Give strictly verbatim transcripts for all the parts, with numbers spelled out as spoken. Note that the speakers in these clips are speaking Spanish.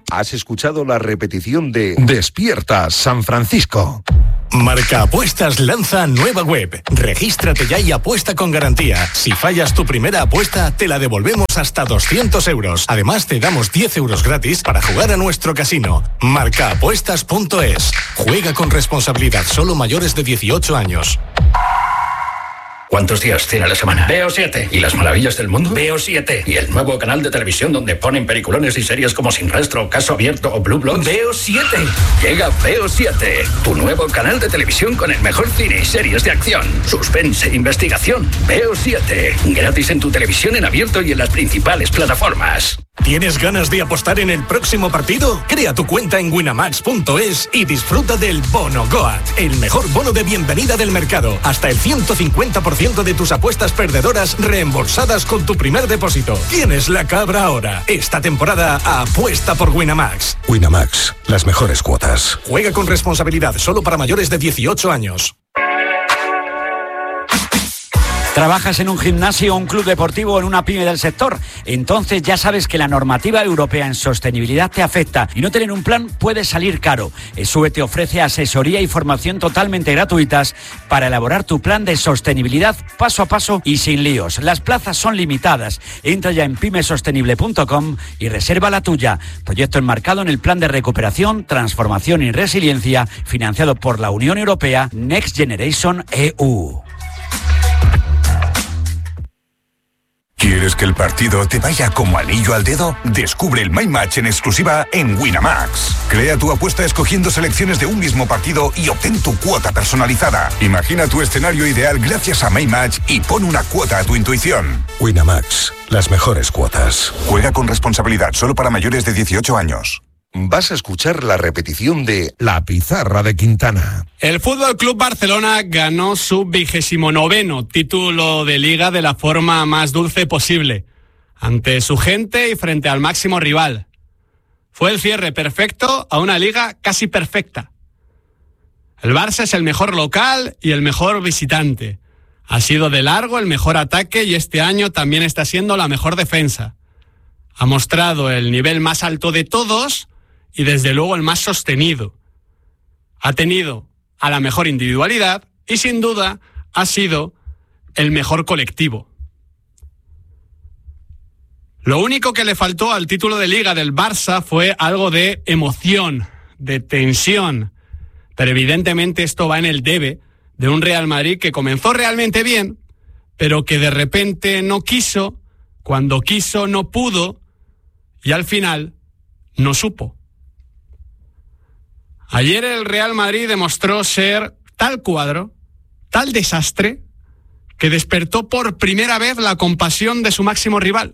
Has escuchado la repetición de Despierta San Francisco. Marca Apuestas lanza nueva web. Regístrate ya y apuesta con garantía. Si fallas tu primera apuesta, te la devolvemos hasta doscientos euros. Además, te damos diez euros gratis para jugar a nuestro casino. marca apuestas punto es. Juega con responsabilidad, solo mayores de dieciocho años. ¿Cuántos días tiene la semana? Veo siete. ¿Y las maravillas del mundo? Veo siete. ¿Y el nuevo canal de televisión donde ponen peliculones y series como Sin Rastro, Caso Abierto o Blue Bloods? Veo siete. Llega Veo siete, tu nuevo canal de televisión con el mejor cine y series de acción, suspense e investigación. Veo siete. Gratis en tu televisión en abierto y en las principales plataformas. ¿Tienes ganas de apostar en el próximo partido? Crea tu cuenta en winamax punto es y disfruta del Bono Goat, el mejor bono de bienvenida del mercado. Hasta el ciento cincuenta por ciento de tus apuestas perdedoras reembolsadas con tu primer depósito. Tienes la cabra ahora. Esta temporada apuesta por Winamax. Winamax, las mejores cuotas. Juega con responsabilidad, solo para mayores de dieciocho años. ¿Trabajas en un gimnasio, un club deportivo o en una pyme del sector? Entonces ya sabes que la normativa europea en sostenibilidad te afecta y no tener un plan puede salir caro. ESUE te ofrece asesoría y formación totalmente gratuitas para elaborar tu plan de sostenibilidad paso a paso y sin líos. Las plazas son limitadas. Entra ya en pyme sostenible punto com y reserva la tuya. Proyecto enmarcado en el Plan de Recuperación, Transformación y Resiliencia financiado por la Unión Europea Next Generation E U. ¿Quieres que el partido te vaya como anillo al dedo? Descubre el My Match en exclusiva en Winamax. Crea tu apuesta escogiendo selecciones de un mismo partido y obtén tu cuota personalizada. Imagina tu escenario ideal gracias a My Match y pon una cuota a tu intuición. Winamax, las mejores cuotas. Juega con responsabilidad, solo para mayores de dieciocho años. Vas a escuchar la repetición de La Pizarra de Quintana. El Fútbol Club Barcelona ganó su vigésimo noveno título de Liga de la forma más dulce posible, ante su gente y frente al máximo rival. Fue el cierre perfecto a una liga casi perfecta. El Barça es el mejor local y el mejor visitante. Ha sido de largo el mejor ataque y este año también está siendo la mejor defensa. Ha mostrado el nivel más alto de todos y desde luego el más sostenido. Ha tenido a la mejor individualidad y sin duda ha sido el mejor colectivo. Lo único que le faltó al título de Liga del Barça fue algo de emoción, de tensión, pero evidentemente esto va en el debe de un Real Madrid que comenzó realmente bien, pero que de repente no quiso, cuando quiso no pudo y al final no supo. Ayer el Real Madrid demostró ser tal cuadro, tal desastre, que despertó por primera vez la compasión de su máximo rival.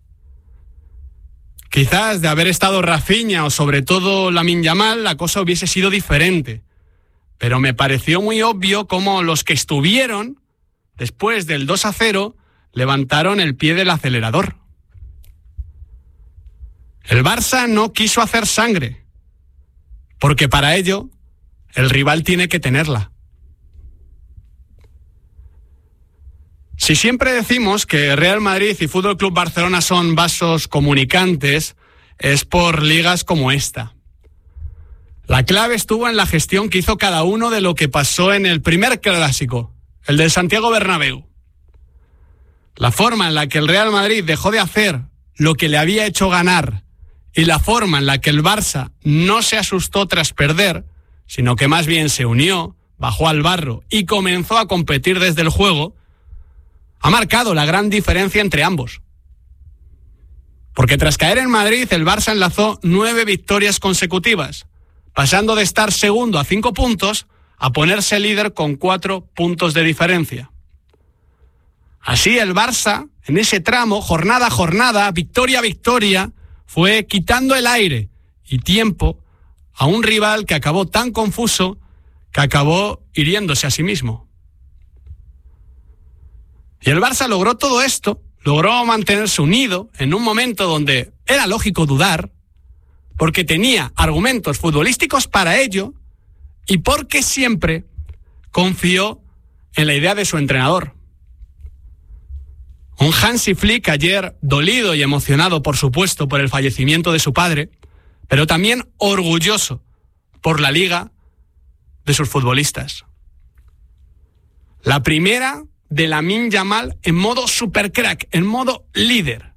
Quizás de haber estado Rafinha o sobre todo Lamine Yamal, la cosa hubiese sido diferente. Pero me pareció muy obvio cómo los que estuvieron, después del dos a cero, levantaron el pie del acelerador. El Barça no quiso hacer sangre, porque para ello el rival tiene que tenerla. Si siempre decimos que Real Madrid y Fútbol Club Barcelona son vasos comunicantes, es por ligas como esta. La clave estuvo en la gestión que hizo cada uno de lo que pasó en el primer clásico, el del Santiago Bernabéu. La forma en la que el Real Madrid dejó de hacer lo que le había hecho ganar y la forma en la que el Barça no se asustó tras perder, sino que más bien se unió, bajó al barro y comenzó a competir desde el juego, ha marcado la gran diferencia entre ambos. Porque tras caer en Madrid, el Barça enlazó nueve victorias consecutivas, pasando de estar segundo a cinco puntos a ponerse líder con cuatro puntos de diferencia. Así el Barça, en ese tramo, jornada a jornada, victoria a victoria, fue quitando el aire y tiempo a un rival que acabó tan confuso que acabó hiriéndose a sí mismo. Y el Barça logró todo esto, logró mantenerse unido en un momento donde era lógico dudar, porque tenía argumentos futbolísticos para ello y porque siempre confió en la idea de su entrenador. Un Hansi Flick ayer dolido y emocionado, por supuesto, por el fallecimiento de su padre, pero también orgulloso por la liga de sus futbolistas. La primera de Lamine Yamal en modo supercrack, en modo líder.